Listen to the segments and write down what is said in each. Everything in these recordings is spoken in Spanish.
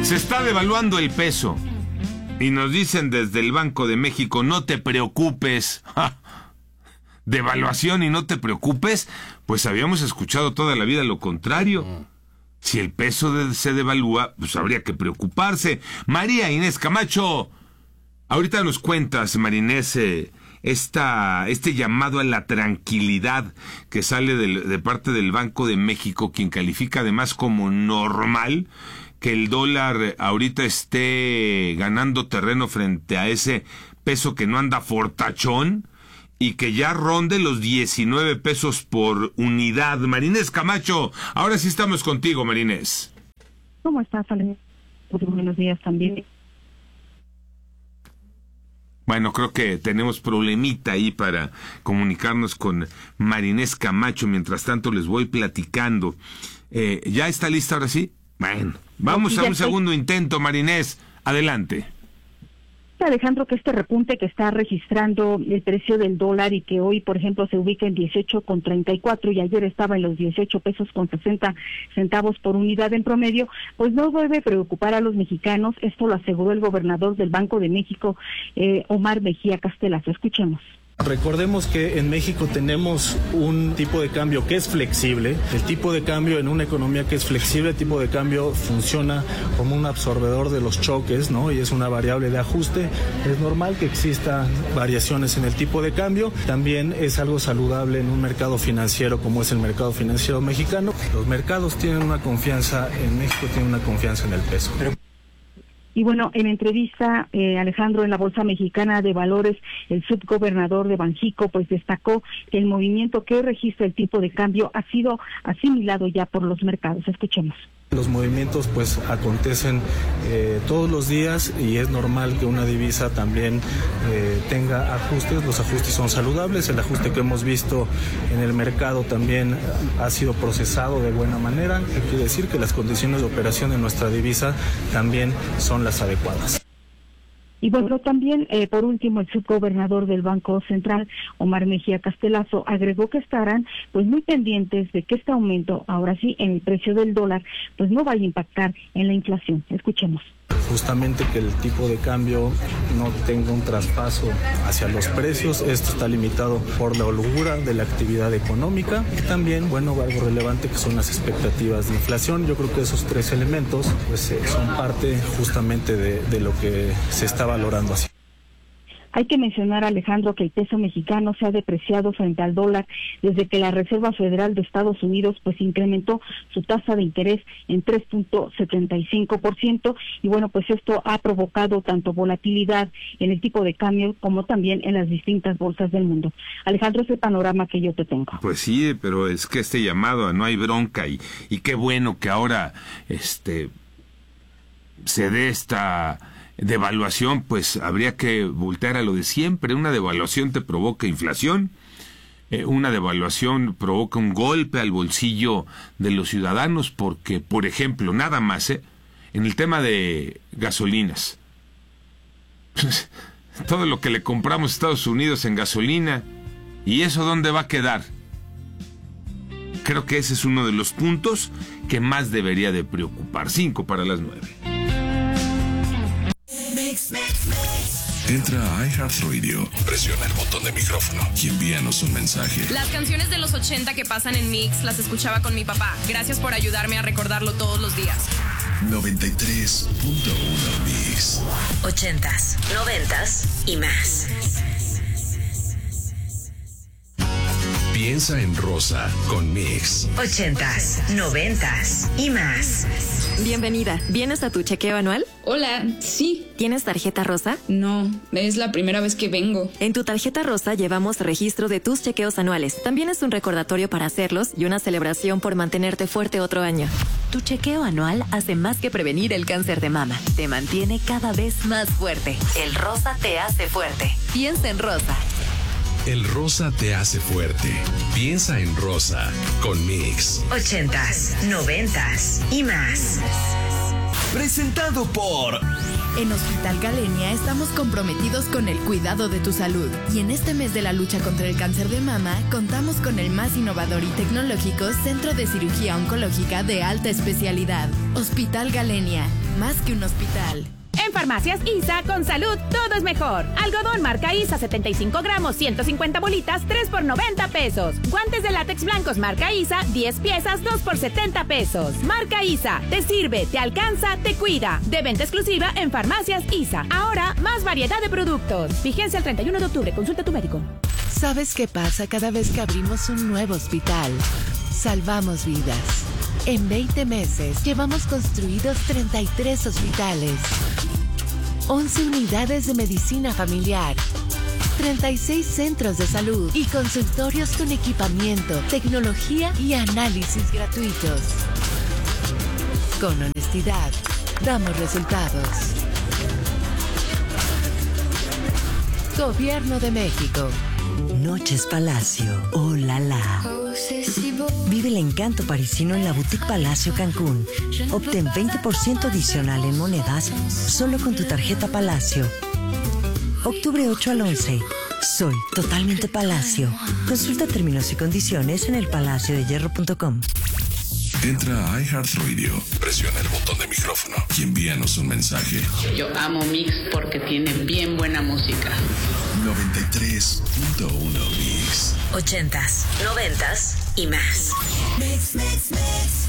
Se está devaluando el peso. Y nos dicen desde el Banco de México, no te preocupes. ¡Ja! ¿Devaluación y no te preocupes? Pues habíamos escuchado toda la vida lo contrario. Si el peso se devalúa, pues habría que preocuparse. María Inés Camacho, ahorita nos cuentas, María Inés, este llamado a la tranquilidad que sale de parte del Banco de México, quien califica además como normal que el dólar ahorita esté ganando terreno frente a ese peso que no anda fortachón y que ya ronde los 19 pesos por unidad. María Inés Camacho, ahora sí estamos contigo, María Inés. ¿Cómo estás, Ale? Buenos días también. Bueno, creo que tenemos problemita ahí para comunicarnos con María Inés Camacho. Mientras tanto, les voy platicando. ¿Ya está lista ahora sí? Bueno, vamos a un segundo intento, María Inés. Adelante. Alejandro, que este repunte que está registrando el precio del dólar y que hoy, por ejemplo, se ubica en 18,34 y ayer estaba en los 18 pesos con 60 centavos por unidad en promedio, pues no debe preocupar a los mexicanos. Esto lo aseguró el gobernador del Banco de México, Omar Mejía Castelazo. Escuchemos. Recordemos que en México tenemos un tipo de cambio que es flexible. El tipo de cambio en una economía que es flexible, el tipo de cambio funciona como un absorbedor de los choques, ¿no? Y es una variable de ajuste. Es normal que existan variaciones en el tipo de cambio. También es algo saludable en un mercado financiero como es el mercado financiero mexicano. Los mercados tienen una confianza en México, tienen una confianza en el peso. Y bueno, en entrevista, Alejandro, en la Bolsa Mexicana de Valores, el subgobernador de Banxico pues destacó que el movimiento que registra el tipo de cambio ha sido asimilado ya por los mercados. Escuchemos. Los movimientos pues acontecen todos los días y es normal que una divisa también tenga ajustes. Los ajustes son saludables. El ajuste que hemos visto en el mercado también ha sido procesado de buena manera. Quiere decir que las condiciones de operación de nuestra divisa también son las adecuadas. Y bueno, también, por último, el subgobernador del Banco Central, Omar Mejía Castelazo, agregó que estarán pues muy pendientes de que este aumento, ahora sí, en el precio del dólar, pues no vaya a impactar en la inflación. Escuchemos. Justamente que el tipo de cambio no tenga un traspaso hacia los precios. Esto está limitado por la holgura de la actividad económica. Y también, bueno, algo relevante que son las expectativas de inflación. Yo creo que esos tres elementos pues son parte justamente de lo que se está valorando así. Hay que mencionar, Alejandro, que el peso mexicano se ha depreciado frente al dólar desde que la Reserva Federal de Estados Unidos pues incrementó su tasa de interés en 3.75%, y bueno, pues esto ha provocado tanto volatilidad en el tipo de cambio como también en las distintas bolsas del mundo. Alejandro, es el panorama que yo te tengo. Pues sí, pero es que este llamado a no hay bronca y qué bueno que ahora se dé esta devaluación, pues habría que voltear a lo de siempre. Una devaluación te provoca inflación, una devaluación provoca un golpe al bolsillo de los ciudadanos, porque, por ejemplo, nada más, en el tema de gasolinas, todo lo que le compramos a Estados Unidos en gasolina, ¿y eso dónde va a quedar? Creo que ese es uno de los puntos que más debería de preocupar. 8:55. Entra a iHeartRadio, presiona el botón de micrófono y envíanos un mensaje. Las canciones de los 80 que pasan en Mix las escuchaba con mi papá. Gracias por ayudarme a recordarlo todos los días. 93.1 Mix. 80s, 90s y más. Piensa en rosa con Mix. 80s, 90s y más. Bienvenida. ¿Vienes a tu chequeo anual? Hola, sí. ¿Tienes tarjeta rosa? No, es la primera vez que vengo. En tu tarjeta rosa llevamos registro de tus chequeos anuales. También es un recordatorio para hacerlos y una celebración por mantenerte fuerte otro año. Tu chequeo anual hace más que prevenir el cáncer de mama. Te mantiene cada vez más fuerte. El rosa te hace fuerte. Piensa en rosa. El rosa te hace fuerte. Piensa en rosa con Mix. 80s, 90s y más. Presentado por En Hospital Galenia estamos comprometidos con el cuidado de tu salud. Y en este mes de la lucha contra el cáncer de mama, contamos con el más innovador y tecnológico Centro de Cirugía Oncológica de alta especialidad. Hospital Galenia, más que un hospital. En Farmacias ISA, con salud, todo es mejor. Algodón marca ISA, 75 gramos, 150 bolitas, 3 por 90 pesos. Guantes de látex blancos marca ISA, 10 piezas, 2 por 70 pesos. Marca ISA, te sirve, te alcanza, te cuida. De venta exclusiva en Farmacias ISA. Ahora, más variedad de productos. Vigencia el 31 de octubre, consulta a tu médico. ¿Sabes qué pasa cada vez que abrimos un nuevo hospital? Salvamos vidas. En 20 meses llevamos construidos 33 hospitales, 11 unidades de medicina familiar, 36 centros de salud y consultorios con equipamiento, tecnología y análisis gratuitos. Con honestidad, damos resultados. Gobierno de México. Noches Palacio, oh la la. Vive el encanto parisino en la Boutique Palacio Cancún. Obtén 20% adicional en monedas solo con tu tarjeta Palacio. Octubre 8 al 11. Soy totalmente Palacio. Consulta términos y condiciones en elpalaciodehierro.com. Entra a iHeartRadio, presiona el botón de micrófono y envíanos un mensaje. Yo amo Mix porque tiene bien buena música. 93.1 Mix. 80s, 90s y más. Mix, mix, mix.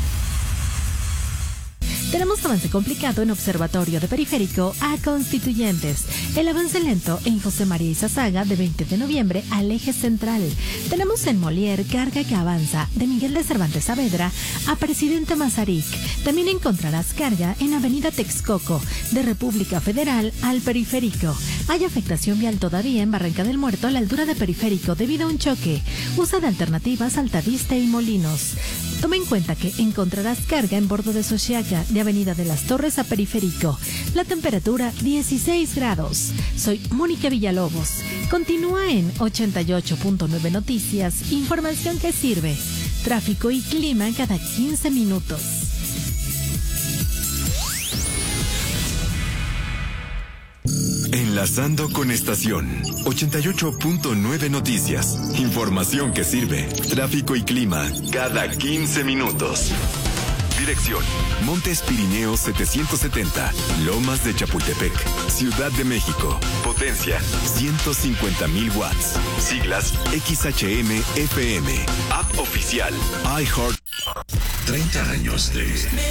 Tenemos avance complicado en Observatorio de Periférico a Constituyentes. El avance lento en José María Izazaga de 20 de noviembre al eje central. Tenemos en Molière carga que avanza de Miguel de Cervantes Saavedra a Presidente Mazarik. También encontrarás carga en Avenida Texcoco de República Federal al Periférico. Hay afectación vial todavía en Barranca del Muerto a la altura de Periférico debido a un choque. Usa de alternativas Altavista y Molinos. Toma en cuenta que encontrarás carga en bordo de Sociaga de Avenida de las Torres a Periférico. La temperatura 16 grados. Soy Mónica Villalobos. Continúa en 88.9 Noticias. Información que sirve. Tráfico y clima cada 15 minutos. Enlazando con estación 88.9 Noticias. Información que sirve. Tráfico y clima cada 15 minutos. Dirección: Montes Pirineos 770, Lomas de Chapultepec, Ciudad de México. Potencia: 150,000 watts. Siglas: XHM-FM. App oficial: iHeart. 30 años de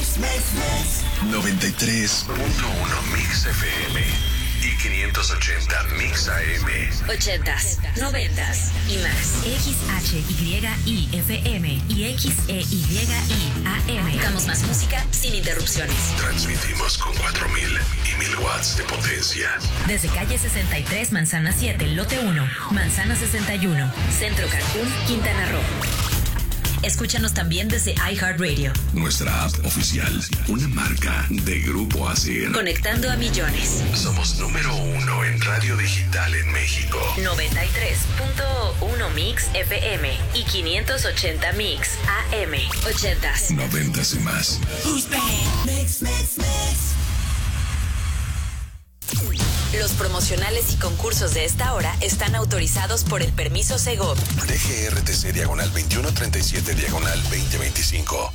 93.1 Mix FM y 580 Mix AM. 80s, 90s y más. XHYI-FM y XEYI AM. Damos más música sin interrupciones. Transmitimos con 4,000 y 1,000 watts de potencia. Desde calle 63, Manzana 7, lote 1, Manzana 61, Centro Cancún, Quintana Roo. Escúchanos también desde iHeartRadio. Nuestra app oficial, una marca de Grupo ASIR. Conectando a millones. Somos número 1 en radio digital en México. 93.1 Mix FM y 580 Mix AM. 80s, 90s y más. Mix, mix, mix. Los promocionales y concursos de esta hora están autorizados por el permiso Segov. DGRTC /2137/2025.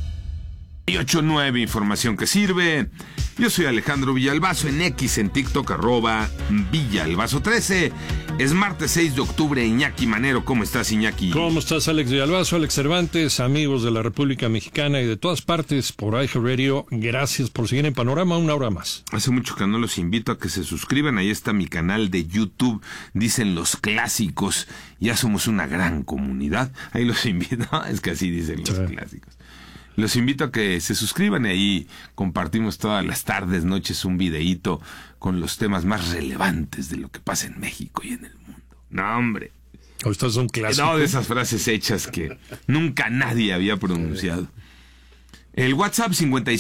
89, información que sirve. Yo soy Alejandro Villalbazo, en X, en TikTok, @Villalbazo13. Es martes 6 de octubre, Iñaki Manero. ¿Cómo estás, Iñaki? ¿Cómo estás, Alex Villalbazo, Alex Cervantes, amigos de la República Mexicana y de todas partes por iHeartRadio? Gracias por seguir en Panorama una hora más. Hace mucho que no los invito a que se suscriban. Ahí está mi canal de YouTube. Dicen los clásicos. Ya somos una gran comunidad. Ahí los invito. Es que así dicen los clásicos. Los invito a que se suscriban y ahí compartimos todas las tardes, noches, un videíto con los temas más relevantes de lo que pasa en México y en el mundo. No, hombre. Esto es un clásico. No, de esas frases hechas que nunca nadie había pronunciado. El WhatsApp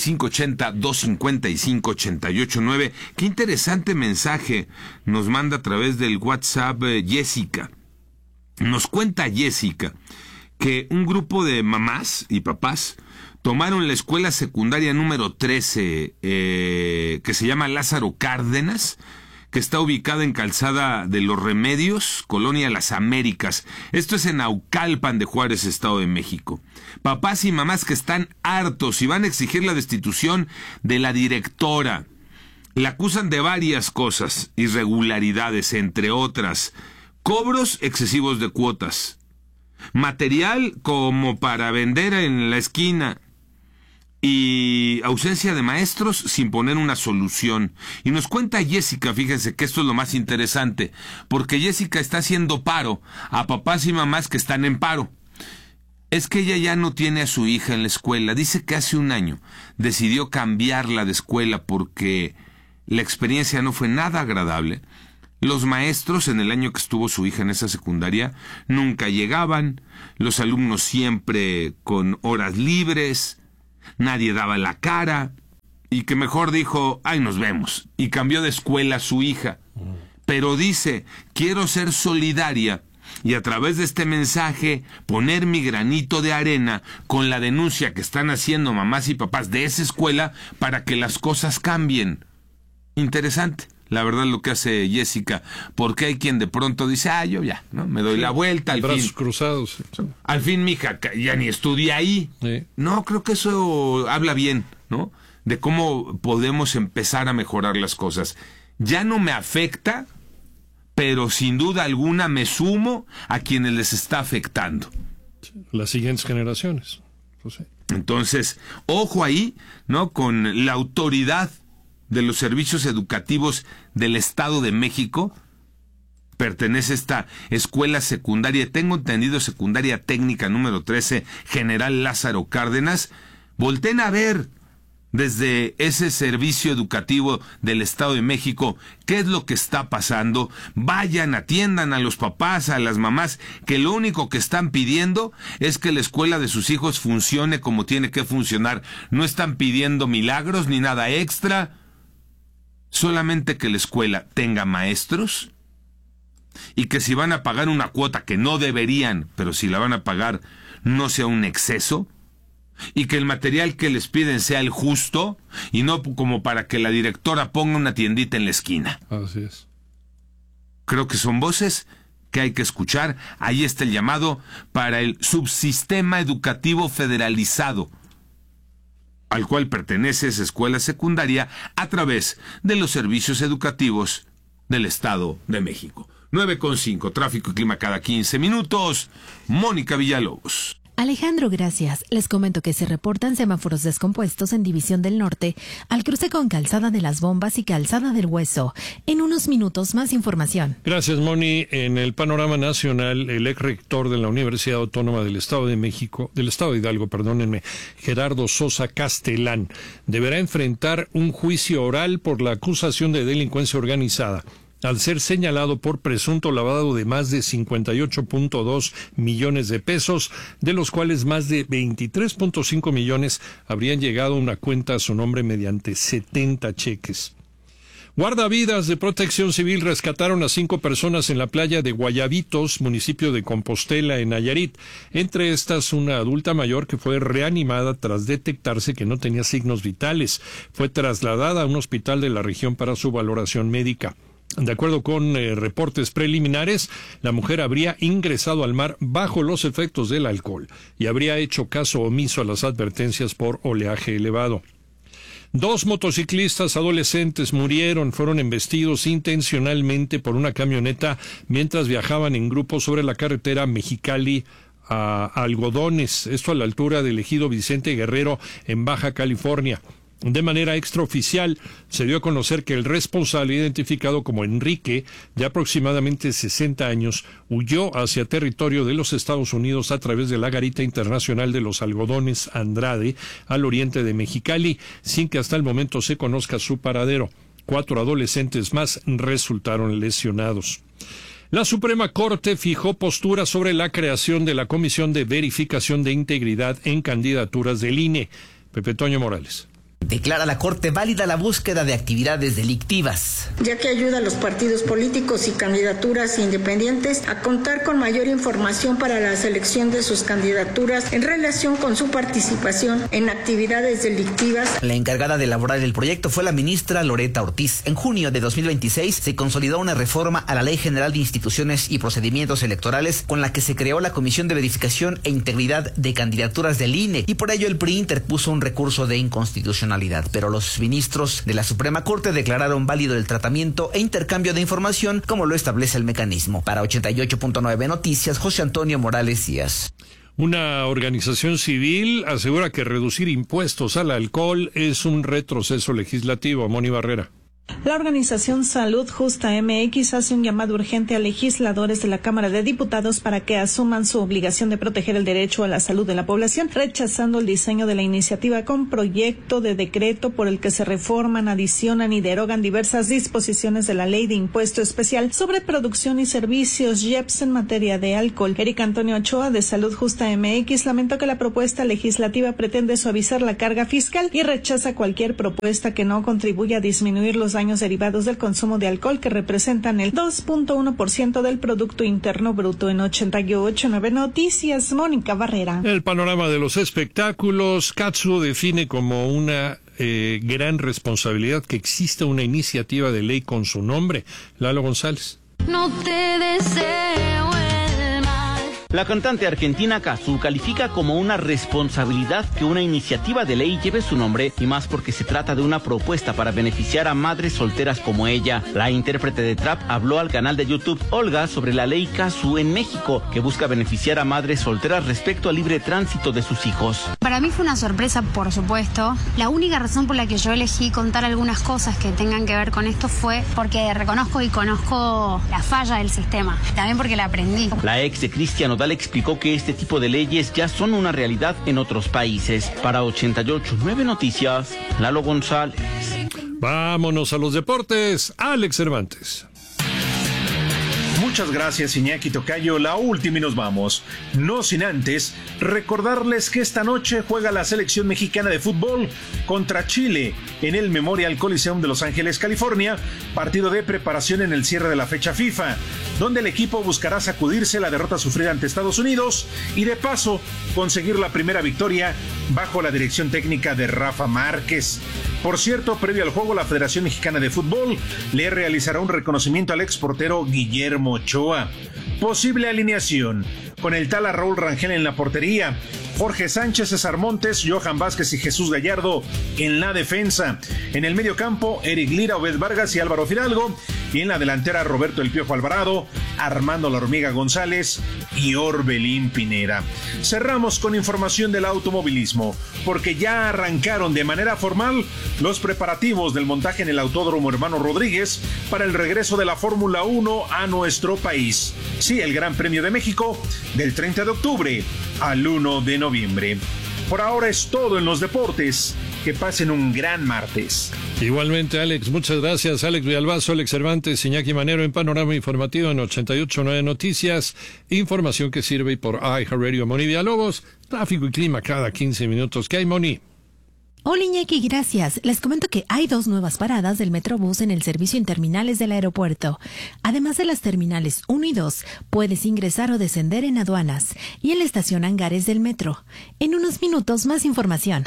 5580-255-889. Qué interesante mensaje nos manda a través del WhatsApp Jessica. Nos cuenta Jessica que un grupo de mamás y papás tomaron la escuela secundaria número 13, que se llama Lázaro Cárdenas, que está ubicada en Calzada de los Remedios, Colonia Las Américas. Esto es en Naucalpan de Juárez, Estado de México. Papás y mamás que están hartos y van a exigir la destitución de la directora. La acusan de varias cosas, irregularidades, entre otras, cobros excesivos de cuotas, material como para vender en la esquina, y ausencia de maestros sin poner una solución. Y nos cuenta Jessica, fíjense que esto es lo más interesante, porque Jessica está haciendo paro a papás y mamás que están en paro. Es que ella ya no tiene a su hija en la escuela. Dice que hace un año decidió cambiarla de escuela porque la experiencia no fue nada agradable. Los maestros, en el año que estuvo su hija en esa secundaria, nunca llegaban, los alumnos siempre con horas libres, nadie daba la cara, y que mejor dijo, ay, nos vemos, y cambió de escuela a su hija. Pero dice, quiero ser solidaria y a través de este mensaje poner mi granito de arena con la denuncia que están haciendo mamás y papás de esa escuela para que las cosas cambien. Interesante, la verdad, lo que hace Jessica, porque hay quien de pronto dice, yo ya, ¿no? Me doy la vuelta, al brazos fin. Cruzados. Sí. Al fin, mija, ya ni estudia ahí. Sí. No, creo que eso habla bien, ¿no? De cómo podemos empezar a mejorar las cosas. Ya no me afecta, pero sin duda alguna me sumo a quienes les está afectando. Las siguientes generaciones. Pues sí. Entonces, ojo ahí, ¿no? Con la autoridad de los servicios educativos del Estado de México. Pertenece esta escuela secundaria, tengo entendido, secundaria técnica número 13, General Lázaro Cárdenas. Volten a ver desde ese servicio educativo del Estado de México qué es lo que está pasando. Vayan, atiendan a los papás, a las mamás, que lo único que están pidiendo es que la escuela de sus hijos funcione como tiene que funcionar. No están pidiendo milagros ni nada extra, solamente que la escuela tenga maestros y que si van a pagar una cuota que no deberían, pero si la van a pagar, no sea un exceso, y que el material que les piden sea el justo y no como para que la directora ponga una tiendita en la esquina. Así es. Creo que son voces que hay que escuchar. Ahí está el llamado para el subsistema educativo federalizado, al cual pertenece esa escuela secundaria a través de los servicios educativos del Estado de México. 9:05, tráfico y clima cada 15 minutos. Mónica Villalobos. Alejandro, gracias. Les comento que se reportan semáforos descompuestos en División del Norte, al cruce con Calzada de las Bombas y Calzada del Hueso. En unos minutos, más información. Gracias, Moni. En el panorama nacional, el ex rector de la Universidad Autónoma del Estado de México, del Estado de Hidalgo, perdónenme, Gerardo Sosa Castellán, deberá enfrentar un juicio oral por la acusación de delincuencia organizada, al ser señalado por presunto lavado de más de 58.2 millones de pesos, de los cuales más de 23.5 millones habrían llegado a una cuenta a su nombre mediante 70 cheques. Guardavidas de Protección Civil rescataron a 5 personas en la playa de Guayabitos, municipio de Compostela, en Nayarit. Entre estas, una adulta mayor que fue reanimada tras detectarse que no tenía signos vitales. Fue trasladada a un hospital de la región para su valoración médica. De acuerdo con reportes preliminares, la mujer habría ingresado al mar bajo los efectos del alcohol y habría hecho caso omiso a las advertencias por oleaje elevado. 2 motociclistas adolescentes fueron embestidos intencionalmente por una camioneta mientras viajaban en grupo sobre la carretera Mexicali a Algodones, esto a la altura del ejido Vicente Guerrero en Baja California. De manera extraoficial, se dio a conocer que el responsable, identificado como Enrique, de aproximadamente 60 años, huyó hacia territorio de los Estados Unidos a través de la garita internacional de los Algodones Andrade, al oriente de Mexicali, sin que hasta el momento se conozca su paradero. 4 adolescentes más resultaron lesionados. La Suprema Corte fijó postura sobre la creación de la Comisión de Verificación de Integridad en Candidaturas del INE. Pepe Toño Morales. Declara la Corte válida la búsqueda de actividades delictivas, ya que ayuda a los partidos políticos y candidaturas independientes a contar con mayor información para la selección de sus candidaturas en relación con su participación en actividades delictivas. La encargada de elaborar el proyecto fue la ministra Loreta Ortiz. En junio de 2026 se consolidó una reforma a la Ley General de Instituciones y Procedimientos Electorales con la que se creó la Comisión de Verificación e Integridad de Candidaturas del INE, y por ello el PRI interpuso un recurso de inconstitucionalidad. Pero los ministros de la Suprema Corte declararon válido el tratamiento e intercambio de información como lo establece el mecanismo. Para 88.9 Noticias, José Antonio Morales Díaz. Una organización civil asegura que reducir impuestos al alcohol es un retroceso legislativo. Moni Barrera. La organización Salud Justa MX hace un llamado urgente a legisladores de la Cámara de Diputados para que asuman su obligación de proteger el derecho a la salud de la población, rechazando el diseño de la iniciativa con proyecto de decreto por el que se reforman, adicionan y derogan diversas disposiciones de la Ley de Impuesto Especial sobre Producción y Servicios IEPS en materia de alcohol. Eric Antonio Ochoa, de Salud Justa MX, lamentó que la propuesta legislativa pretende suavizar la carga fiscal y rechaza cualquier propuesta que no contribuya a disminuir los daños derivados del consumo de alcohol, que representan el 2.1% del Producto Interno Bruto. En 88.9 Noticias, Mónica Barrera. El panorama de los espectáculos, Katsu define como una gran responsabilidad que exista una iniciativa de ley con su nombre. Lalo González. No te deseo el mal. La cantante argentina Katsu califica como una responsabilidad que una iniciativa de ley lleve su nombre, y más porque se trata de una propuesta para beneficiar a madres solteras como ella. La intérprete de trap habló al canal de YouTube Olga sobre la ley Katsu en México, que busca beneficiar a madres solteras respecto al libre tránsito de sus hijos. Para mí fue una sorpresa, por supuesto. La única razón por la que yo elegí contar algunas cosas que tengan que ver con esto fue porque reconozco y conozco la falla del sistema, también porque la aprendí. La ex de Cristian Nodal explicó que este tipo de leyes ya son una realidad en otros países. Para 88.9 Noticias, Lalo González. Vámonos a los deportes. Alex Cervantes. Muchas gracias, Iñaki Tocayo. La última y nos vamos. No sin antes recordarles que esta noche juega la selección mexicana de fútbol contra Chile en el Memorial Coliseum de Los Ángeles, California, partido de preparación en el cierre de la fecha FIFA, donde el equipo buscará sacudirse la derrota sufrida ante Estados Unidos y de paso conseguir la primera victoria bajo la dirección técnica de Rafa Márquez. Por cierto, previo al juego, la Federación Mexicana de Fútbol le realizará un reconocimiento al exportero Guillermo Ochoa. Posible alineación: con el Tala Raúl Rangel en la portería, Jorge Sánchez, César Montes, Johan Vázquez y Jesús Gallardo en la defensa. En el medio campo, Eric Lira, Obed Vargas y Álvaro Fidalgo. Y en la delantera, Roberto El Piojo Alvarado, Armando La Hormiga González y Orbelín Pineda. Cerramos con información del automovilismo, porque ya arrancaron de manera formal los preparativos del montaje en el Autódromo Hermano Rodríguez para el regreso de la Fórmula 1 a nuestro país. Sí, el Gran Premio de México, del 30 de octubre al 1 de noviembre. Por ahora es todo en los deportes. Que pasen un gran martes. Igualmente, Alex, muchas gracias. Alex Villalbazo, Alex Cervantes, Iñaki Manero en Panorama Informativo en 88.9 Noticias. Información que sirve por iHeartRadio. Moni Villalobos, tráfico y clima cada 15 minutos. ¿Qué hay, Moni? Hola, Iñaki, gracias. Les comento que hay 2 nuevas paradas del Metrobús en el servicio en terminales del aeropuerto. Además de las terminales 1 y 2, puedes ingresar o descender en aduanas y en la estación Hangares del metro. En unos minutos, más información.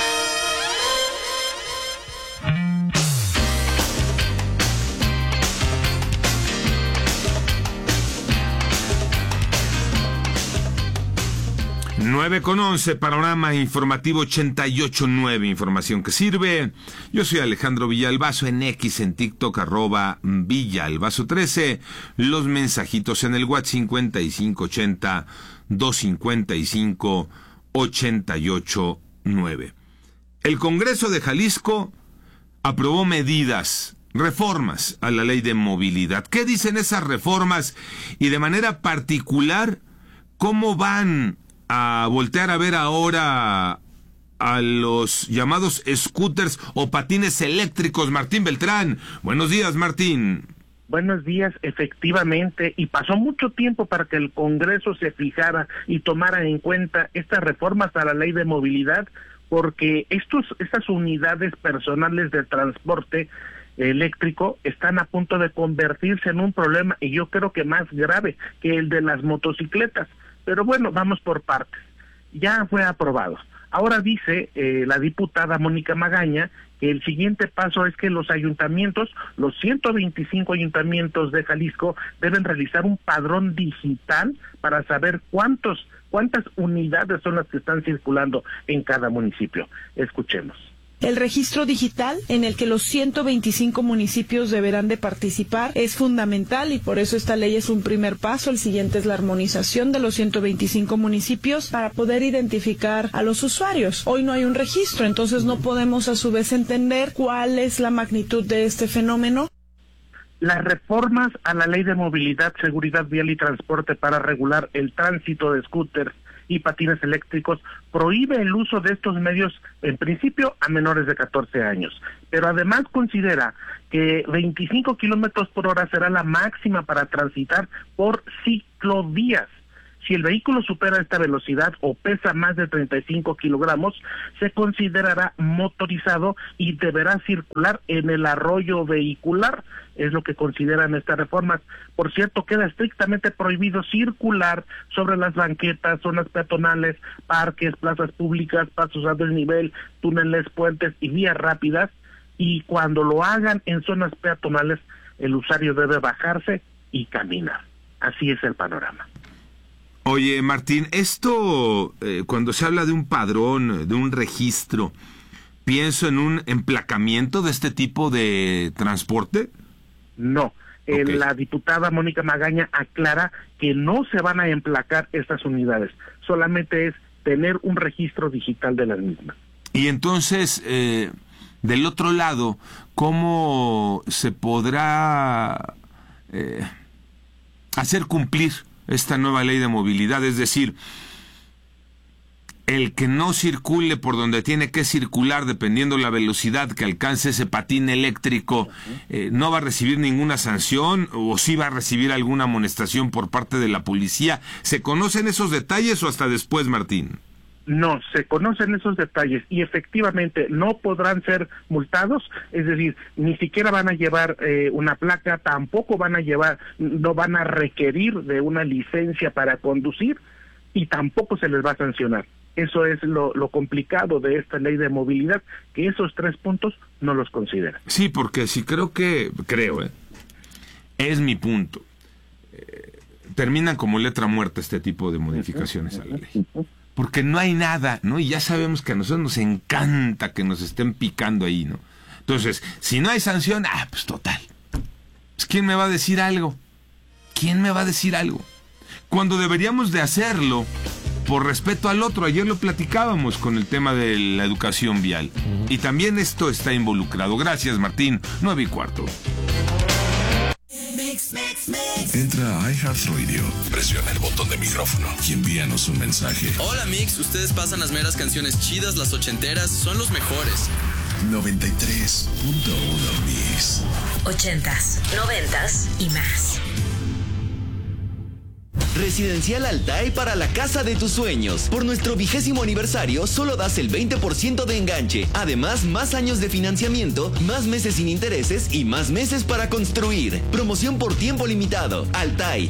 Nueve con 11, Panorama Informativo 88.9, información que sirve. Yo soy Alejandro Villalbazo, en X, en TikTok, @Villalbazo13. Los mensajitos en el WhatsApp 5580-255-889. El Congreso de Jalisco aprobó medidas, reformas a la ley de movilidad. ¿Qué dicen esas reformas? Y de manera particular, ¿cómo van a voltear a ver ahora a los llamados scooters o patines eléctricos? Martín Beltrán. Buenos días, Martín. Buenos días, efectivamente, y pasó mucho tiempo para que el Congreso se fijara y tomara en cuenta estas reformas a la ley de movilidad, porque estas unidades personales de transporte eléctrico están a punto de convertirse en un problema, y yo creo que más grave que el de las motocicletas. Pero bueno, vamos por partes. Ya fue aprobado. Ahora dice la diputada Mónica Magaña que el siguiente paso es que los ayuntamientos, los 125 ayuntamientos de Jalisco, deben realizar un padrón digital para saber cuántas unidades son las que están circulando en cada municipio. Escuchemos. El registro digital, en el que los 125 municipios deberán de participar, es fundamental, y por eso esta ley es un primer paso. El siguiente es la armonización de los 125 municipios para poder identificar a los usuarios. Hoy no hay un registro, entonces no podemos a su vez entender cuál es la magnitud de este fenómeno. Las reformas a la Ley de Movilidad, Seguridad Vial y Transporte para regular el tránsito de scooters y patines eléctricos prohíbe el uso de estos medios, en principio, a menores de 14 años. Pero además considera que 25 kilómetros por hora será la máxima para transitar por ciclovías. Si el vehículo supera esta velocidad o pesa más de 35 kilogramos, se considerará motorizado y deberá circular en el arroyo vehicular, es lo que consideran estas reformas. Por cierto, queda estrictamente prohibido circular sobre las banquetas, zonas peatonales, parques, plazas públicas, pasos a desnivel, túneles, puentes y vías rápidas, y cuando lo hagan en zonas peatonales, el usuario debe bajarse y caminar. Así es el panorama. Oye, Martín, esto, cuando se habla de un padrón, de un registro, ¿pienso en un emplacamiento de este tipo de transporte? No. Okay. La diputada Mónica Magaña aclara que no se van a emplacar estas unidades, solamente es tener un registro digital de las mismas. Y entonces, del otro lado, ¿cómo se podrá hacer cumplir esta nueva ley de movilidad? Es decir, el que no circule por donde tiene que circular, dependiendo la velocidad que alcance ese patín eléctrico, ¿no va a recibir ninguna sanción o sí va a recibir alguna amonestación por parte de la policía? ¿Se conocen esos detalles o hasta después, Martín? No, se conocen esos detalles y efectivamente no podrán ser multados, es decir, ni siquiera van a llevar una placa, tampoco no van a requerir de una licencia para conducir y tampoco se les va a sancionar. Eso es lo complicado de esta ley de movilidad, que esos 3 puntos no los considera. Sí, porque sí creo, es mi punto. Terminan como letra muerta este tipo de modificaciones a la ley. Porque no hay nada, ¿no? Y ya sabemos que a nosotros nos encanta que nos estén picando ahí, ¿no? Entonces, si no hay sanción, pues total. Pues, ¿quién me va a decir algo? ¿Quién me va a decir algo? Cuando deberíamos de hacerlo por respeto al otro. Ayer lo platicábamos con el tema de la educación vial. Y también esto está involucrado. Gracias, Martín. 9:15. Entra a iHeartRadio, presiona el botón de micrófono y envíanos un mensaje. Hola Mix, ustedes pasan las meras canciones chidas, las ochenteras, son los mejores. 93.1 Mix. 80s, 90s y más. Residencial Altai para la casa de tus sueños. Por nuestro 20º aniversario, solo das el 20% de enganche. Además, más años de financiamiento, más meses sin intereses y más meses para construir. Promoción por tiempo limitado. Altai,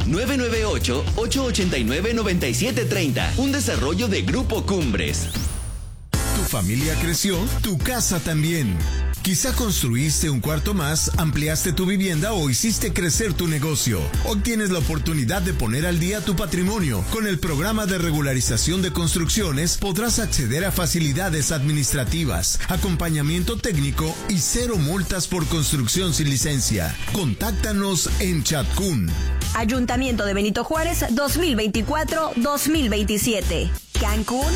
998-889-9730. Un desarrollo de Grupo Cumbres. Tu familia creció, tu casa también. Quizá construiste un cuarto más, ampliaste tu vivienda o hiciste crecer tu negocio. Hoy tienes la oportunidad de poner al día tu patrimonio. Con el programa de regularización de construcciones podrás acceder a facilidades administrativas, acompañamiento técnico y 0 multas por construcción sin licencia. Contáctanos en Chatcún. Ayuntamiento de Benito Juárez 2024-2027. Cancún